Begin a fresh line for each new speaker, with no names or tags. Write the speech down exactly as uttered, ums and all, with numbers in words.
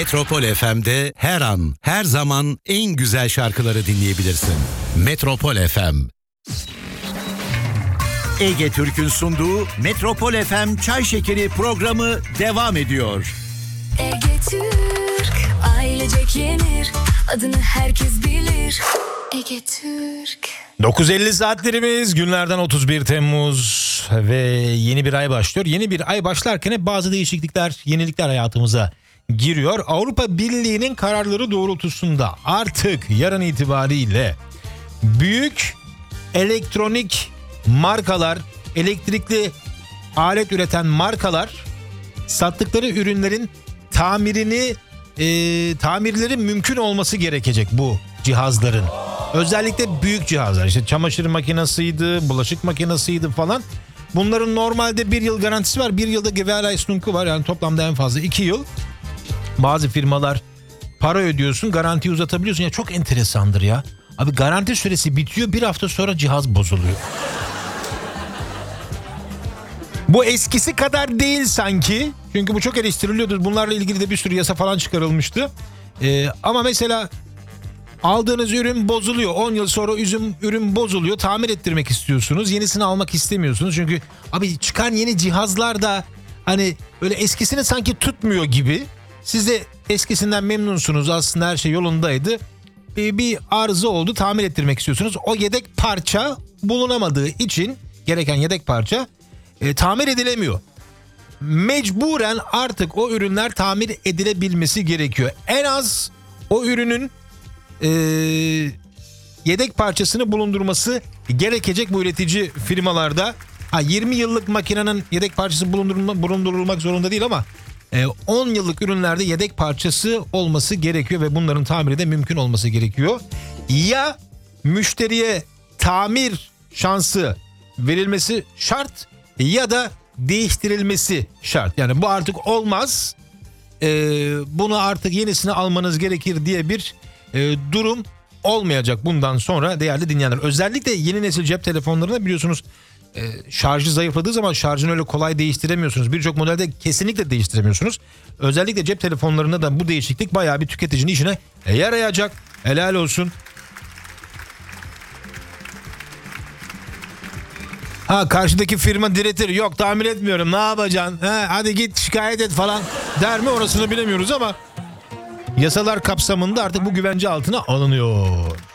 Metropol F M'de her an, her zaman en güzel şarkıları dinleyebilirsin. Metropol F M. Ege Türk'ün sunduğu Metropol F M Çay Şekeri programı devam ediyor.
Ege Türk, ailecek yenir, adını herkes bilir. Ege Türk.
dokuz elli saatlerimiz, günlerden otuz bir Temmuz ve yeni bir ay başlıyor. Yeni bir ay başlarken hep bazı değişiklikler, yenilikler hayatımıza giriyor. Avrupa Birliği'nin kararları doğrultusunda artık yarın itibariyle büyük elektronik markalar, elektrikli alet üreten markalar sattıkları ürünlerin tamirini, e, tamirlerin mümkün olması gerekecek bu cihazların. Özellikle büyük cihazlar, işte çamaşır makinesiydi, bulaşık makinesiydi falan. Bunların normalde bir yıl garantisi var. Bir yılda Gewährleistung var, yani toplamda en fazla iki yıl. Bazı firmalar para ödüyorsun, garantiyi uzatabiliyorsun. Ya çok enteresandır ya. Abi garanti süresi bitiyor, bir hafta sonra cihaz bozuluyor. Bu eskisi kadar değil sanki. Çünkü bu çok eleştiriliyordu. Bunlarla ilgili de bir sürü yasa falan çıkarılmıştı. Ee, ama mesela aldığınız ürün bozuluyor. on yıl sonra üzüm ürün bozuluyor. Tamir ettirmek istiyorsunuz. Yenisini almak istemiyorsunuz. Çünkü abi çıkan yeni cihazlar da hani böyle eskisini sanki tutmuyor gibi. Siz de eskisinden memnunsunuz. Aslında her şey yolundaydı. Ee, bir arıza oldu. Tamir ettirmek istiyorsunuz. O yedek parça bulunamadığı için, gereken yedek parça e, tamir edilemiyor. Mecburen artık o ürünler tamir edilebilmesi gerekiyor. En az o ürünün e, yedek parçasını bulundurması gerekecek bu üretici firmalarda. Ha, yirmi yıllık makinenin yedek parçası bulundurulma, bulundurulmak zorunda değil ama e, on yıllık ürünlerde yedek parçası olması gerekiyor ve bunların tamiri de mümkün olması gerekiyor. Ya müşteriye tamir şansı verilmesi şart ya da değiştirilmesi şart. Yani bu artık olmaz, e, bunu artık yenisini almanız gerekir diye bir e, durum olmayacak bundan sonra değerli dinleyenler. Özellikle yeni nesil cep telefonlarında biliyorsunuz e, şarjı zayıfladığı zaman şarjını öyle kolay değiştiremiyorsunuz. Birçok modelde kesinlikle değiştiremiyorsunuz. Özellikle cep telefonlarında da bu değişiklik bayağı bir tüketicinin işine yarayacak. Helal olsun. Ha, karşıdaki firma diretir, yok tamir etmiyorum, ne yapacaksın, ha, hadi git şikayet et falan der mi, orasını bilemiyoruz ama yasalar kapsamında artık bu güvence altına alınıyor.